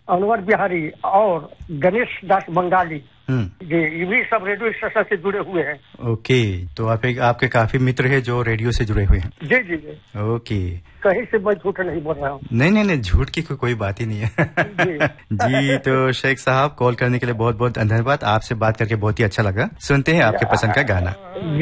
अनवर बिहारी और गणेश दास बंगाली जी, ये भी सब रेडियो स्टेशन से जुड़े हुए हैं। ओके, तो आपके काफी मित्र हैं जो रेडियो से जुड़े हुए हैं। जी जी जी। ओके, कहीं से मैं झूठ नहीं बोल रहा हूँ। नहीं, झूठ की कोई बात ही नहीं है। जी, तो शेख साहब कॉल करने के लिए बहुत बहुत धन्यवाद। आपसे बात करके बहुत ही अच्छा लगा। सुनते हैं आपके पसंद का गाना।